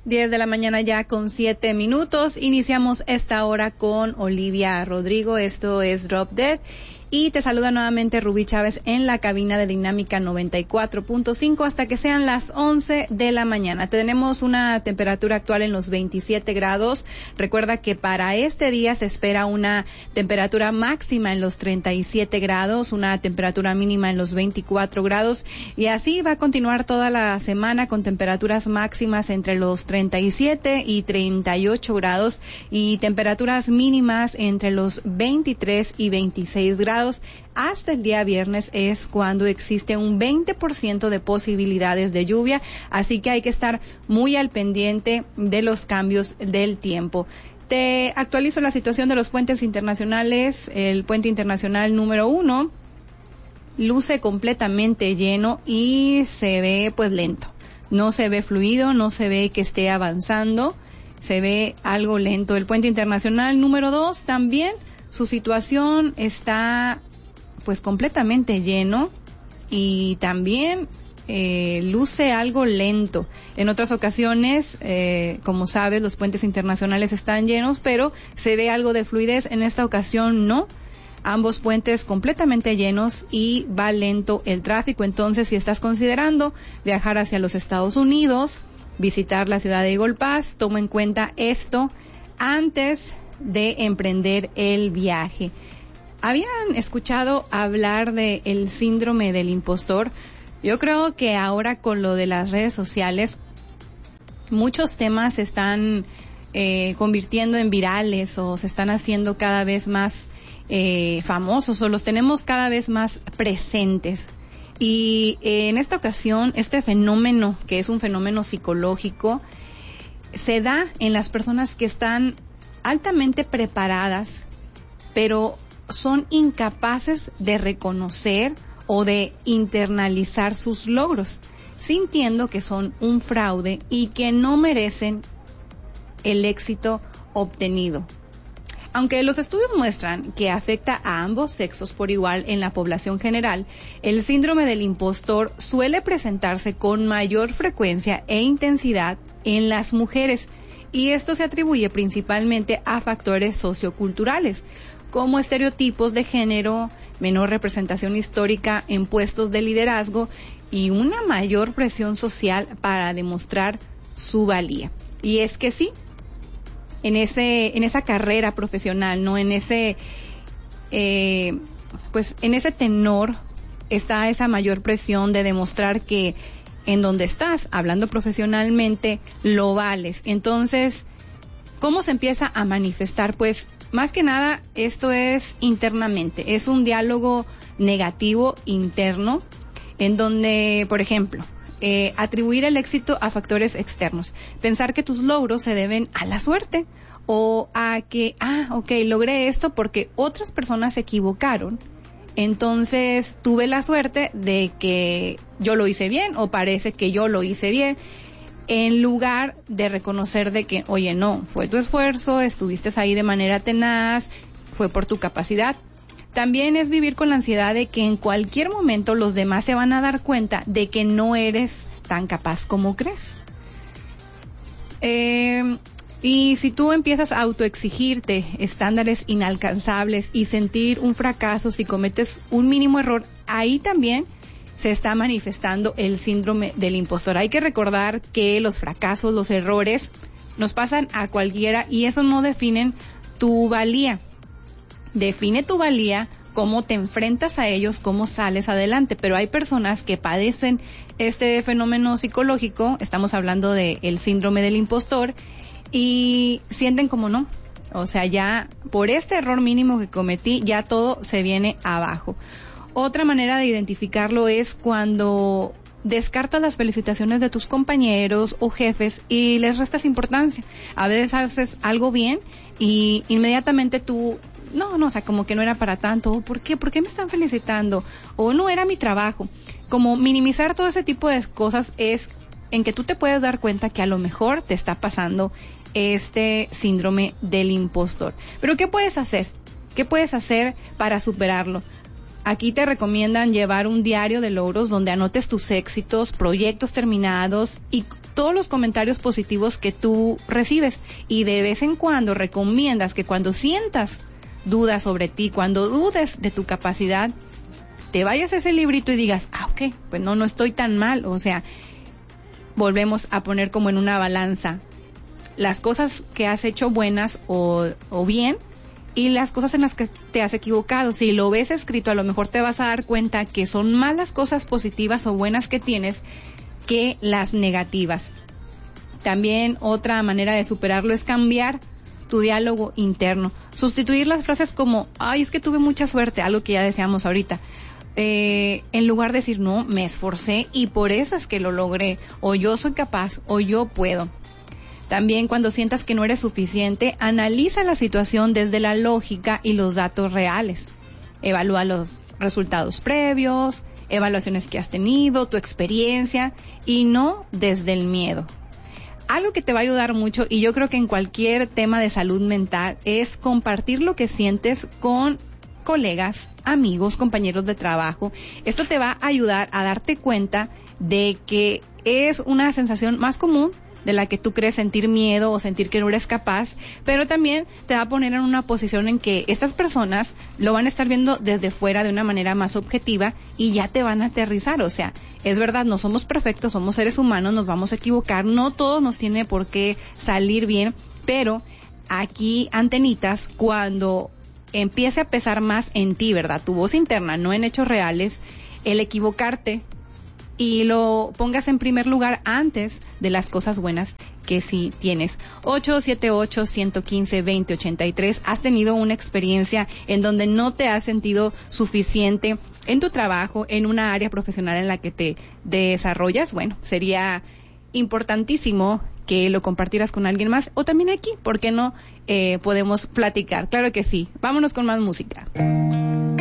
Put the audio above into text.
10 de la mañana ya con 7 minutos. Iniciamos esta hora con Olivia Rodrigo. Esto es Drop Dead. Y te saluda nuevamente Rubí Chávez en la cabina de Dinámica 94.5 hasta que sean las 11 de la mañana. Tenemos una temperatura actual en los 27 grados. Recuerda que para este día se espera una temperatura máxima en los 37 grados, una temperatura mínima en los 24 grados. Y así va a continuar toda la semana con temperaturas máximas entre los 37 y 38 grados y temperaturas mínimas entre los 23 y 26 grados. Hasta el día viernes es cuando existe un 20% de posibilidades de lluvia, así que hay que estar muy al pendiente de los cambios del tiempo. Te actualizo la situación de los puentes internacionales. El puente internacional número 1 luce completamente lleno y se ve pues lento. No se ve fluido, no se ve que esté avanzando, se ve algo lento. El puente internacional número 2 también. Su situación está pues completamente lleno y también luce algo lento. En otras ocasiones, como sabes, los puentes internacionales están llenos, pero se ve algo de fluidez. En esta ocasión no. Ambos puentes completamente llenos y va lento el tráfico. Entonces, si estás considerando viajar hacia los Estados Unidos, visitar la ciudad de Eagle Pass, toma en cuenta esto antes de emprender el viaje. ¿Habían escuchado hablar de el síndrome del impostor? Yo creo que ahora con lo de las redes sociales, muchos temas se están convirtiendo en virales o se están haciendo cada vez más famosos o los tenemos cada vez más presentes. Y en esta ocasión, este fenómeno, que es un fenómeno psicológico, se da en las personas que están altamente preparadas, pero son incapaces de reconocer o de internalizar sus logros, sintiendo que son un fraude y que no merecen el éxito obtenido. Aunque los estudios muestran que afecta a ambos sexos por igual en la población general, el síndrome del impostor suele presentarse con mayor frecuencia e intensidad en las mujeres, y esto se atribuye principalmente a factores socioculturales, como estereotipos de género, menor representación histórica en puestos de liderazgo y una mayor presión social para demostrar su valía. Y es que sí, en esa carrera profesional, no en ese en ese tenor está esa mayor presión de demostrar que en donde estás, hablando profesionalmente, lo vales. Entonces, ¿cómo se empieza a manifestar? Pues, más que nada, esto es internamente. Es un diálogo negativo interno, en donde, por ejemplo, atribuir el éxito a factores externos. Pensar que tus logros se deben a la suerte, o a que, logré esto porque otras personas se equivocaron. Entonces tuve la suerte de que yo lo hice bien o parece que yo lo hice bien, en lugar de reconocer de que, oye, no, fue tu esfuerzo, estuviste ahí de manera tenaz, fue por tu capacidad. También es vivir con la ansiedad de que en cualquier momento los demás se van a dar cuenta de que no eres tan capaz como crees. Y si tú empiezas a autoexigirte estándares inalcanzables y sentir un fracaso si cometes un mínimo error, ahí también se está manifestando el síndrome del impostor. Hay que recordar que los fracasos, los errores, nos pasan a cualquiera y eso no definen tu valía. Define tu valía cómo te enfrentas a ellos, cómo sales adelante. Pero hay personas que padecen este fenómeno psicológico, estamos hablando del síndrome del impostor, y sienten como no, o sea, ya por este error mínimo que cometí, ya todo se viene abajo. Otra manera de identificarlo es cuando descartas las felicitaciones de tus compañeros o jefes y les restas importancia. A veces haces algo bien y inmediatamente tú, o sea, como que no era para tanto, ¿por qué? ¿Por qué me están felicitando? O no era mi trabajo. Como minimizar todo ese tipo de cosas es en que tú te puedes dar cuenta que a lo mejor te está pasando este síndrome del impostor. Pero ¿qué puedes hacer? ¿Qué puedes hacer para superarlo? Aquí te recomiendan llevar un diario de logros donde anotes tus éxitos, proyectos terminados y todos los comentarios positivos que tú recibes. Y de vez en cuando recomiendas que cuando sientas dudas sobre ti, cuando dudes de tu capacidad, te vayas a ese librito y digas, ok, pues no estoy tan mal. O sea, volvemos a poner como en una balanza las cosas que has hecho buenas o bien, y las cosas en las que te has equivocado. Si lo ves escrito, a lo mejor te vas a dar cuenta que son más las cosas positivas o buenas que tienes que las negativas. También otra manera de superarlo es cambiar tu diálogo interno. Sustituir las frases como, es que tuve mucha suerte, algo que ya decíamos ahorita. En lugar de decir, no, me esforcé y por eso es que lo logré, o yo soy capaz, o yo puedo. También cuando sientas que no eres suficiente, analiza la situación desde la lógica y los datos reales. Evalúa los resultados previos, evaluaciones que has tenido, tu experiencia, y no desde el miedo. Algo que te va a ayudar mucho, y yo creo que en cualquier tema de salud mental, es compartir lo que sientes con colegas, amigos, compañeros de trabajo. Esto te va a ayudar a darte cuenta de que es una sensación más común de la que tú crees sentir miedo o sentir que no eres capaz, pero también te va a poner en una posición en que estas personas lo van a estar viendo desde fuera de una manera más objetiva y ya te van a aterrizar. O sea, es verdad, no somos perfectos, somos seres humanos, nos vamos a equivocar, no todo nos tiene por qué salir bien, pero aquí, antenitas, cuando empiece a pesar más en ti, ¿verdad? Tu voz interna, no en hechos reales, el equivocarte y lo pongas en primer lugar antes de las cosas buenas que sí tienes. 878-115-2083. ¿Has tenido una experiencia en donde no te has sentido suficiente en tu trabajo, en una área profesional en la que te desarrollas? Bueno, sería importantísimo que lo compartieras con alguien más, o también aquí, ¿por qué no? Podemos platicar. Claro que sí. Vámonos con más música.